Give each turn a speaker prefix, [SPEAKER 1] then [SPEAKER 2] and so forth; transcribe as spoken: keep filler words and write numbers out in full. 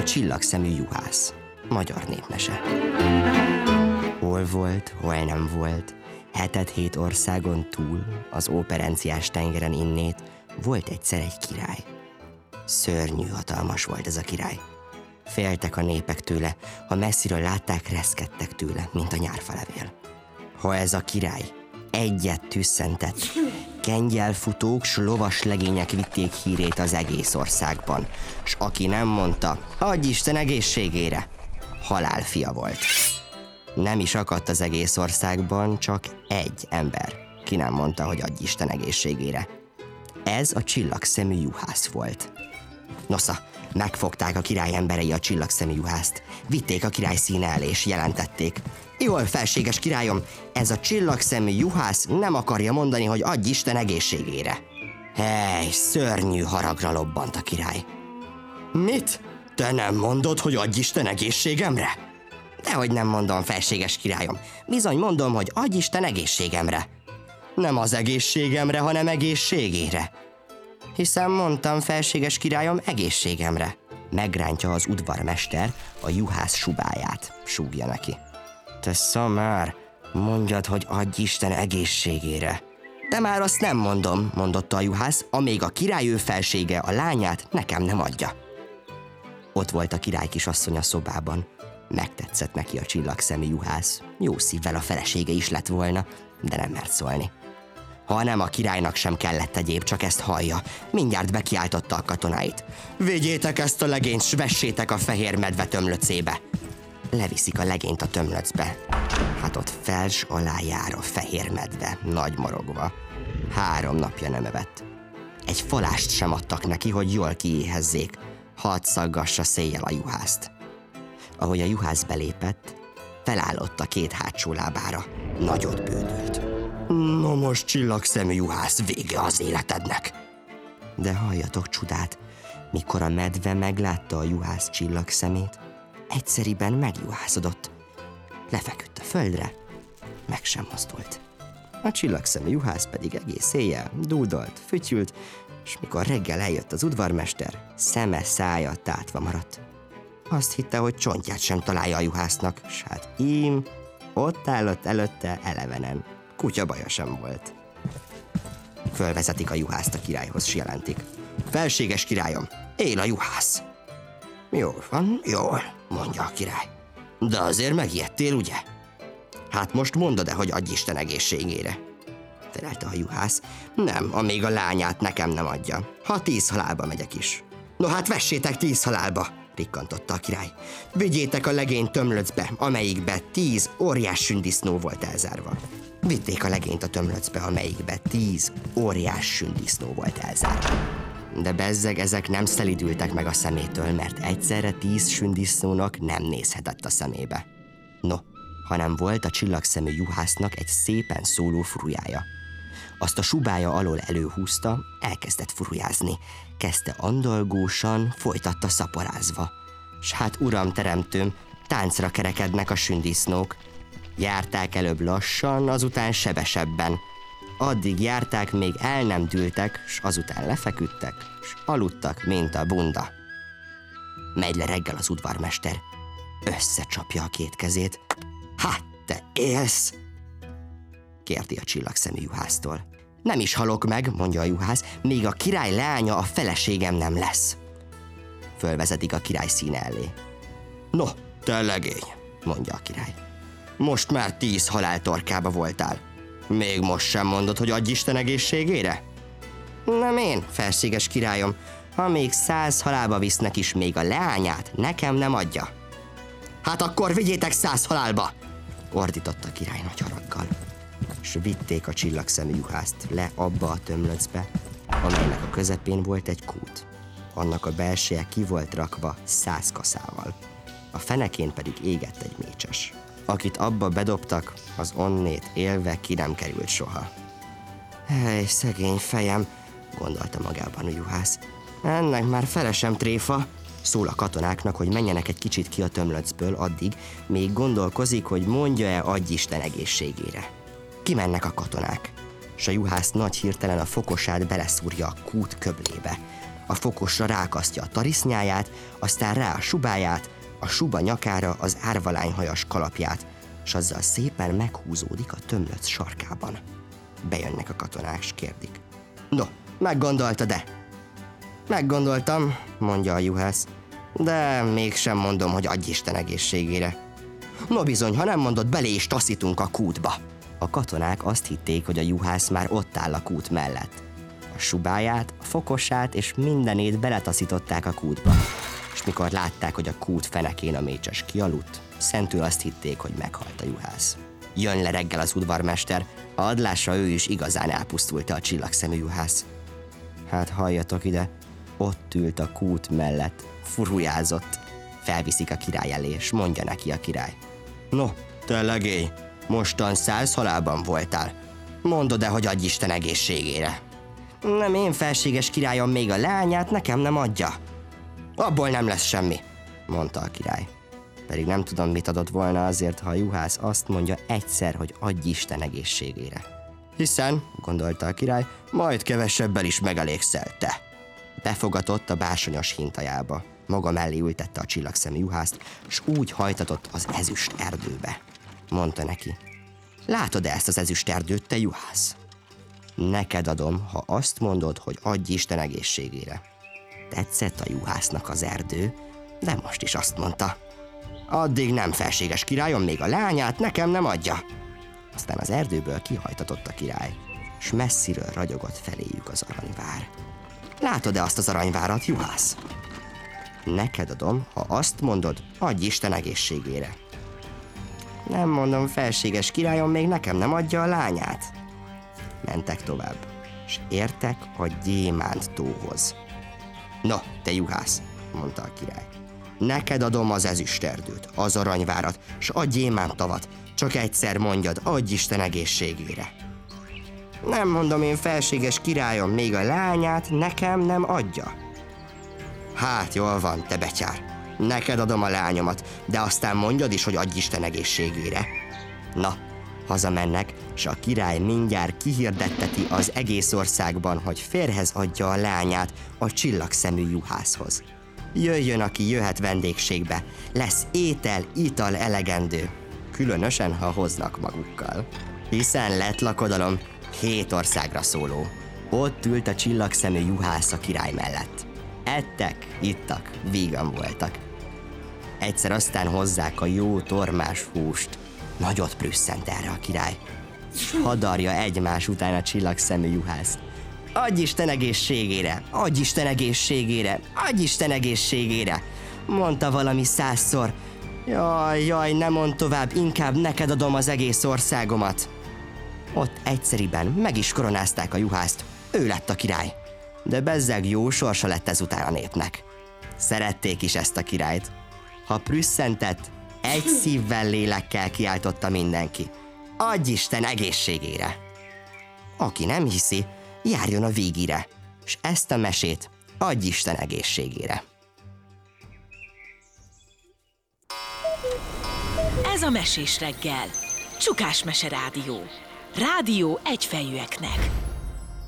[SPEAKER 1] csillagszemű juhász. Magyar népmese. Hol volt, hol nem volt, hetet hét országon túl, az óperenciás tengeren innét, volt egyszer egy király. Szörnyű hatalmas volt ez a király. Féltek a népek tőle, ha messziről látták, reszkedtek tőle, mint a nyárfalevél. Ha ez a király egyet tüsszentett, kengyelfutók s lovas legények vitték hírét az egész országban, s aki nem mondta, adj Isten egészségére, halálfia volt. Nem is akadt az egész országban, csak egy ember, ki nem mondta, hogy adj Isten egészségére. Ez a csillagszemű juhász volt. Nosza, megfogták a király emberei a csillagszemű juhászt, vitték a király színe elé, és jelentették. Jól, felséges királyom, ez a csillagszemű juhász nem akarja mondani, hogy adj Isten egészségére. Hely, szörnyű haragra lobbant a király. Mit? Te nem mondod, hogy adj Isten egészségemre? Dehogy nem mondom, felséges királyom. Bizony mondom, hogy adj Isten egészségemre. Nem az egészségemre, hanem egészségére. Hiszen mondtam, felséges királyom, egészségemre. Megrántja az udvarmester a juhász subáját, súgja neki. Te szamár, mondjad, hogy adj Isten egészségére. De már azt nem mondom, mondotta a juhász, amíg a király ő felsége a lányát nekem nem adja. Ott volt a király kisasszony a szobában. Megtetszett neki a csillagszemű juhász. Jó szívvel a felesége is lett volna, de nem mert szólni. Ha nem, a királynak sem kellett egyéb, csak ezt hallja. Mindjárt bekiáltotta a katonáit. Vigyétek ezt a legényt, s vessétek a fehér medve tömlöcébe. Leviszik a legényt a tömlöcbe. Hát ott fels alá jár a fehér medve, nagy morogva. Három napja nem evett. Egy falást sem adtak neki, hogy jól kiéhezzék. Hadd szaggassa széjjel a juhászt. Ahogy a juhász belépett, felállott a két hátsó lábára. Nagyot bődült. No most, csillagszemű juhász, vége az életednek. De halljatok csodát, mikor a medve meglátta a juhász csillagszemét, egyszeriben megjuhászodott. Lefeküdt a földre, meg sem mozdult. A csillagszemű juhász pedig egész éjjel dúdolt, fütyült, és mikor reggel eljött az udvarmester, szeme szája tátva maradt. Azt hitte, hogy csontját sem találja a juhásznak, s hát ím, ott állott előtte elevenen. Kutya baja sem volt. Fölvezetik a juhászt a királyhoz, s jelentik. Felséges királyom, él a juhász. Jól van, jól, mondja a király. De azért megijedtél, ugye? Hát most mondod-e, hogy adj Isten egészségére? Felelte a juhász. Nem, amíg a lányát nekem nem adja. Ha tíz halálba megyek is. No hát vessétek tíz halálba, rikkantotta a király. Vigyétek a legényt tömlöcbe, amelyikbe tíz óriás sündisznó volt elzárva. Vitték a legényt a tömlöcbe, amelyikbe tíz óriás sündisznó volt elzárva. De bezzeg ezek nem szelidültek meg a szemétől, mert egyszerre tíz sündisznónak nem nézhetett a szemébe. No, hanem volt a csillagszemű juhásznak egy szépen szóló furujája. Azt a subája alól előhúzta, elkezdett furujázni. Kezdte andalgósan, folytatta szaporázva. S hát uram teremtőm, táncra kerekednek a sündisznók. Járták előbb lassan, azután sebesebben. Addig járták, még el nem dűltek, s azután lefeküdtek, s aludtak, mint a bunda. Megy le reggel az udvarmester. Összecsapja a két kezét. Hát, te élsz? Kérdi a csillagszemű juhásztól. Nem is halok meg, mondja a juhász, még a király leánya a feleségem nem lesz. Fölvezetik a király színe elé. No, te legény, mondja a király. Most már tíz haláltorkába voltál. Még most sem mondod, hogy adj Isten egészségére? Nem én, felséges királyom, ha még száz halálba visznek is, még a leányát nekem nem adja. Hát akkor vigyétek száz halálba, ordított a király nagy haraggal. S vitték a csillagszemű juhászt le abba a tömlöcbe, amelynek a közepén volt egy kút. Annak a belseje ki volt rakva száz kaszával. A fenekén pedig égett egy mécses. Akit abba bedobtak, az onnét élve ki nem került soha. Hely, szegény fejem, gondolta magában a juhász. Ennek már fele sem tréfa. Szól a katonáknak, hogy menjenek egy kicsit ki a tömlöcből addig, még gondolkozik, hogy mondja-e adj Isten egészségére. Kimennek a katonák, s a juhász nagy hirtelen a fokosát beleszúrja a kút köblébe. a fokosra rákasztja a tarisznyáját, aztán rá a subáját, a suba nyakára az árvalányhajas kalapját, s azzal szépen meghúzódik a tömlöc sarkában. Bejönnek a katonák, s kérdik. No, meggondoltad-e? Meggondoltam, mondja a juhász, de mégsem mondom, hogy adj Isten egészségére. No bizony, ha nem mondod, belé is taszítunk a kútba. A katonák azt hitték, hogy a juhász már ott áll a kút mellett. A subáját, a fokosát és mindenét beletaszították a kútba. És mikor látták, hogy a kút fenekén a mécses kialudt, szentül azt hitték, hogy meghalt a juhász. Jön le reggel az udvarmester, a adlásra ő is igazán elpusztult a csillagszemű juhász. Hát halljatok ide, ott ült a kút mellett, furujázott. Felviszik a király elé, és mondja neki a király. No, te legény, mostan száz halálban voltál. Mondod-e, hogy adj Isten egészségére? Nem, én felséges királyom, még a leányát nekem nem adja. Abból nem lesz semmi, mondta a király. Pedig nem tudom, mit adott volna azért, ha a juhász azt mondja egyszer, hogy adj Isten egészségére. Hiszen, gondolta a király, majd kevesebbel is megelégszel te. Befogatott a bársonyos hintajába, maga mellé ültette a csillagszemű juhászt, s úgy hajtatott az ezüst erdőbe. Mondta neki, látod-e ezt az ezüst erdőt, te juhász? Neked adom, ha azt mondod, hogy adj Isten egészségére. Tetszett a juhásznak az erdő, de most is azt mondta. Addig nem, felséges királyom, még a lányát nekem nem adja. Aztán az erdőből kihajtatott a király, s messziről ragyogott feléjük az aranyvár. Látod-e azt az aranyvárat, juhász? Neked adom, ha azt mondod, adj Isten egészségére. Nem mondom, felséges királyom, még nekem nem adja a lányát. Mentek tovább, s értek a Gyémánt tóhoz. No, te juhász, mondta a király. Neked adom az ezüsterdőt, az aranyvárat, s a Gyémánt tavat. Csak egyszer mondjad, adj Isten egészségére. Nem mondom, én felséges királyom, még a lányát nekem nem adja. Hát jól van, te betyár. Neked adom a lányomat, de aztán mondjad is, hogy adj Isten egészségére. Na, hazamennek, s a király mindjárt kihirdetteti az egész országban, hogy férhez adja a lányát a csillagszemű juhászhoz. Jöjjön, aki jöhet vendégségbe, lesz étel, ital elegendő, különösen, ha hoznak magukkal. Hiszen lett lakodalom hét országra szóló. Ott ült a csillagszemű juhász a király mellett. Ettek, ittak, vígan voltak. Egyszer aztán hozzák a jó tormás húst. Nagyot prüsszent erre a király. Hadarja egymás után a csillagszemű juhász. Adj Isten egészségére, adj Isten egészségére, adj Isten egészségére, mondta valami százszor. Jaj, jaj, ne mondd tovább, inkább neked adom az egész országomat. Ott egyszeriben meg is koronázták a juhászt, ő lett a király. De bezzeg jó sorsa lett ezután a népnek. Szerették is ezt a királyt. Ha prüsszentett, egy szívvel, lélekkel kiáltotta mindenki. Adj Isten egészségére! Aki nem hiszi, járjon a végére, s ezt a mesét adj Isten egészségére.
[SPEAKER 2] Ez a Mesés reggel. Csukás Mese Rádió. Rádió egyfejűeknek.